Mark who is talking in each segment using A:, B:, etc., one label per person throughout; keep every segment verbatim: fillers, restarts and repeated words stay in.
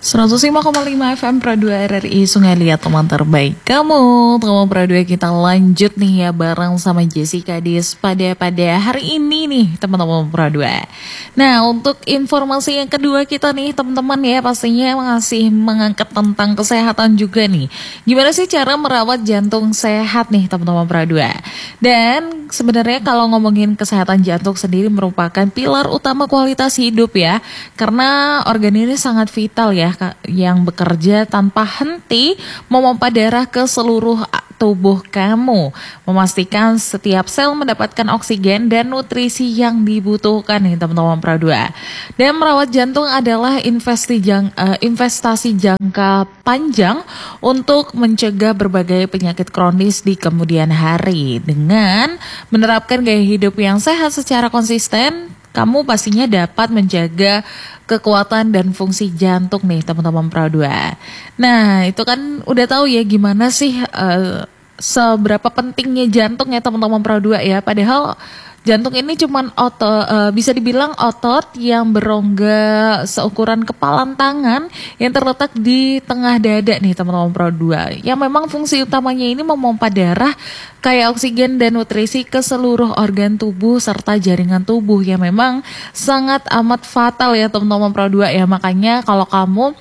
A: seratus lima koma lima F M Pro dua R R I Sungai Liat, teman terbaik kamu. Teman Pro dua, kita lanjut nih ya bareng sama Jessica Dis pada pada hari ini nih teman-teman Pro dua. Nah, untuk informasi yang kedua kita nih teman-teman ya, pastinya masih mengangkat tentang kesehatan juga nih. Gimana sih cara merawat jantung sehat nih teman-teman Pro dua. Dan sebenarnya kalau ngomongin kesehatan jantung sendiri merupakan pilar utama kualitas hidup ya. Karena organ ini sangat vital ya, yang bekerja tanpa henti memompa darah ke seluruh tubuh kamu, memastikan setiap sel mendapatkan oksigen dan nutrisi yang dibutuhkan nih teman-teman Pro dua. Dan merawat jantung adalah investasi, jang, uh, investasi jangka panjang untuk mencegah berbagai penyakit kronis di kemudian hari. Dengan menerapkan gaya hidup yang sehat secara konsisten, kamu pastinya dapat menjaga kekuatan dan fungsi jantung nih teman-teman Pro dua. Nah, itu kan udah tahu ya gimana sih uh, seberapa pentingnya jantung ya teman-teman Pro dua ya. Padahal jantung ini cuman otot, uh, bisa dibilang otot yang berongga seukuran kepalan tangan yang terletak di tengah dada nih teman-teman Pro dua. Yang memang fungsi utamanya ini memompa darah kayak oksigen dan nutrisi ke seluruh organ tubuh serta jaringan tubuh yang memang sangat amat fatal ya teman-teman Pro dua ya. Makanya kalau kamu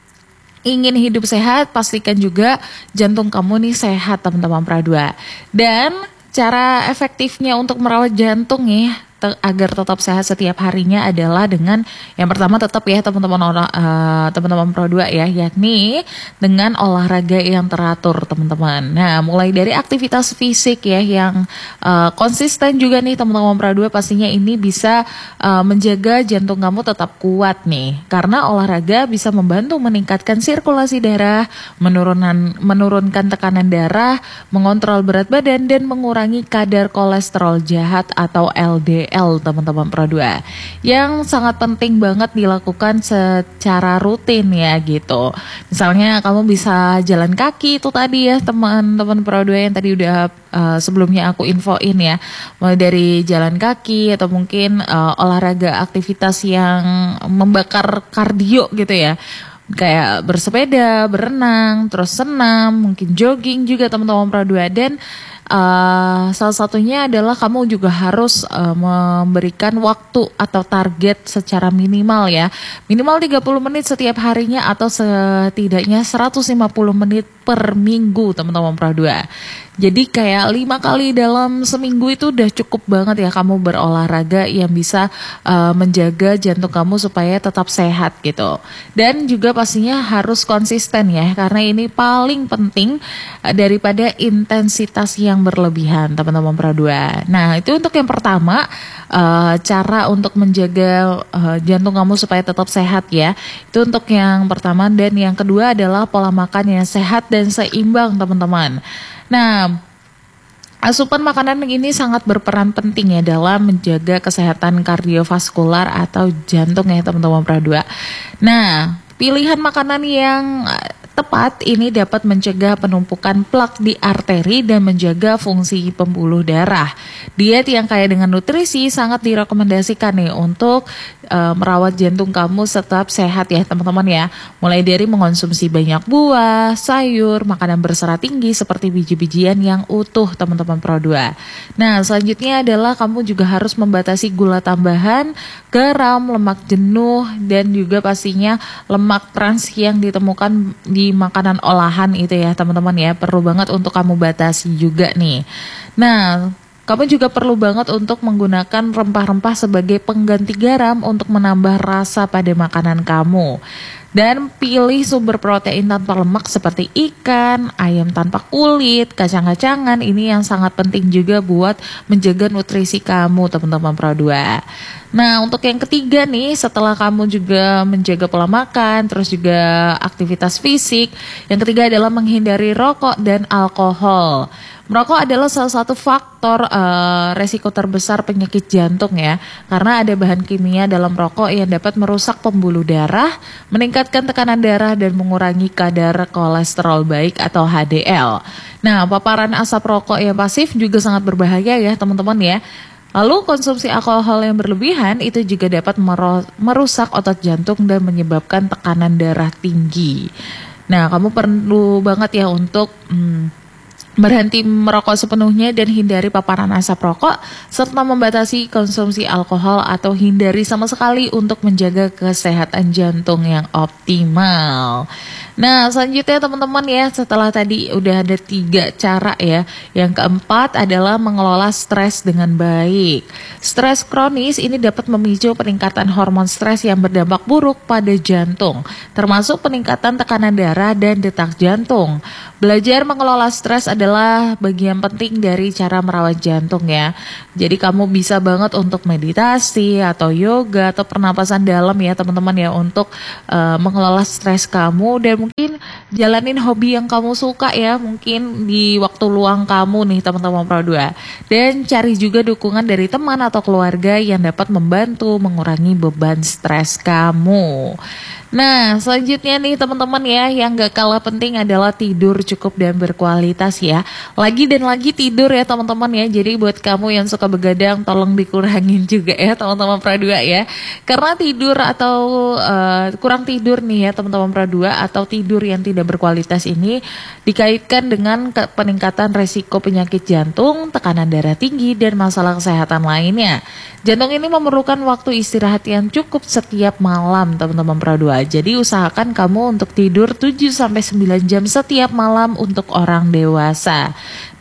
A: ingin hidup sehat, pastikan juga jantung kamu nih sehat teman-teman Pro dua. Dan cara efektifnya untuk merawat jantung nih te- agar tetap sehat setiap harinya adalah dengan yang pertama tetap ya teman-teman uh, teman-teman Pro dua ya, yakni dengan olahraga yang teratur teman-teman. Nah, mulai dari aktivitas fisik ya yang uh, konsisten juga nih teman-teman Pro dua, pastinya ini bisa uh, menjaga jantung kamu tetap kuat nih, karena olahraga bisa membantu meningkatkan sirkulasi darah, menurunkan menurunkan tekanan darah, mengontrol berat badan dan mengurangi kadar kolesterol jahat atau L D L teman-teman Pro dua, yang sangat penting banget dilakukan secara rutin ya gitu. Misalnya kamu bisa jalan kaki itu tadi ya teman-teman Pro dua yang tadi udah uh, sebelumnya aku infoin ya, mulai dari jalan kaki atau mungkin uh, olahraga aktivitas yang membakar kardio gitu ya, kayak bersepeda, berenang, terus senam, mungkin jogging juga teman-teman Pro dua. Dan Uh, salah satunya adalah kamu juga harus uh, memberikan waktu atau target secara minimal ya. Minimal tiga puluh menit setiap harinya atau setidaknya seratus lima puluh menit per minggu teman-teman Pro dua. Jadi kayak lima kali dalam seminggu itu udah cukup banget ya kamu berolahraga yang bisa uh, menjaga jantung kamu supaya tetap sehat gitu. Dan juga pastinya harus konsisten ya, karena ini paling penting uh, daripada intensitas yang berlebihan teman-teman Pro dua. Nah, itu untuk yang pertama, uh, cara untuk menjaga uh, jantung kamu supaya tetap sehat ya. Itu untuk yang pertama. Dan yang kedua adalah pola makan yang sehat dan seimbang teman-teman. Nah, asupan makanan ini sangat berperan penting ya dalam menjaga kesehatan kardiovaskular atau jantung ya teman-teman Pro dua. Nah, pilihan makanan yang tepat ini dapat mencegah penumpukan plak di arteri dan menjaga fungsi pembuluh darah. Diet yang kaya dengan nutrisi sangat direkomendasikan nih untuk uh, merawat jantung kamu tetap sehat ya teman-teman ya. Mulai dari mengonsumsi banyak buah, sayur, makanan berserat tinggi seperti biji-bijian yang utuh teman-teman Pro dua. Nah, selanjutnya adalah kamu juga harus membatasi gula tambahan, garam, lemak jenuh, dan juga pastinya lemak trans yang ditemukan di makanan olahan itu ya teman-teman ya, perlu banget untuk kamu batasi juga nih. Nah, kamu juga perlu banget untuk menggunakan rempah-rempah sebagai pengganti garam untuk menambah rasa pada makanan kamu. Dan pilih sumber protein tanpa lemak seperti ikan, ayam tanpa kulit, kacang-kacangan. Ini yang sangat penting juga buat menjaga nutrisi kamu teman-teman Pro dua. Nah, untuk yang ketiga nih, setelah kamu juga menjaga pola makan, terus juga aktivitas fisik, yang ketiga adalah menghindari rokok dan alkohol. Merokok adalah salah satu faktor uh, resiko terbesar penyakit jantung ya, karena ada bahan kimia dalam rokok yang dapat merusak pembuluh darah, meningkatkan tekanan darah dan mengurangi kadar kolesterol baik atau H D L. Nah, paparan asap rokok yang pasif juga sangat berbahaya ya teman-teman ya. Lalu konsumsi alkohol yang berlebihan itu juga dapat merusak otot jantung dan menyebabkan tekanan darah tinggi. Nah, kamu perlu banget ya untuk hmm, berhenti merokok sepenuhnya dan hindari paparan asap rokok, serta membatasi konsumsi alkohol atau hindari sama sekali untuk menjaga kesehatan jantung yang optimal. Nah, selanjutnya teman-teman ya, setelah tadi udah ada tiga cara ya. Yang keempat adalah mengelola stres dengan baik. Stres kronis ini dapat memicu peningkatan hormon stres yang berdampak buruk pada jantung, termasuk peningkatan tekanan darah dan detak jantung. Belajar mengelola stres adalah bagian penting dari cara merawat jantung ya. Jadi kamu bisa banget untuk meditasi atau yoga atau pernapasan dalam ya teman-teman ya, untuk uh, mengelola stres kamu, dan mungkin jalanin hobi yang kamu suka ya, mungkin di waktu luang kamu nih teman-teman Pro dua. Dan cari juga dukungan dari teman atau keluarga yang dapat membantu mengurangi beban stres kamu. Nah, selanjutnya nih teman-teman ya, yang gak kalah penting adalah tidur cukup dan berkualitas ya. Lagi dan lagi tidur ya teman-teman ya. Jadi buat kamu yang suka begadang, tolong dikurangin juga ya teman-teman Pro dua ya. Karena tidur atau uh, kurang tidur nih ya teman-teman Pro dua, atau tidur yang tidak berkualitas ini dikaitkan dengan peningkatan resiko penyakit jantung, tekanan darah tinggi, dan masalah kesehatan lainnya. Jantung ini memerlukan waktu istirahat yang cukup setiap malam teman-teman Pro dua. Jadi usahakan kamu untuk tidur tujuh sampai sembilan jam setiap malam untuk orang dewasa.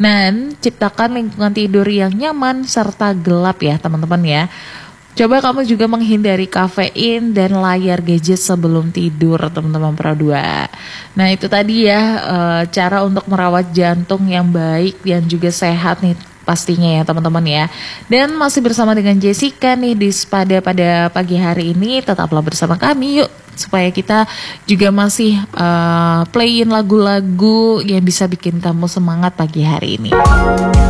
A: Dan ciptakan lingkungan tidur yang nyaman serta gelap ya teman-teman ya. Coba kamu juga menghindari kafein dan layar gadget sebelum tidur teman-teman Pro dua. Nah itu tadi ya e, cara untuk merawat jantung yang baik dan juga sehat nih pastinya ya teman-teman ya. Dan masih bersama dengan Jessica nih di Spada pada pagi hari ini. Tetaplah bersama kami yuk, supaya kita juga masih uh, playin lagu-lagu yang bisa bikin kamu semangat pagi hari ini.